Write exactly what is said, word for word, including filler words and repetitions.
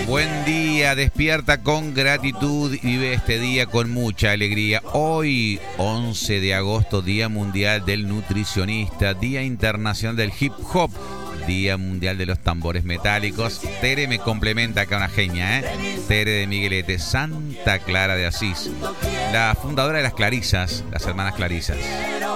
Buen día, despierta con gratitud y vive este día con mucha alegría. Hoy, once de agosto, Día Mundial del Nutricionista, Día Internacional del Hip Hop, Día Mundial de los Tambores Metálicos. Tere me complementa acá, una genia, ¿eh? Tere de Miguelete, Santa Clara de Asís, la fundadora de las Clarisas, las hermanas Clarisas.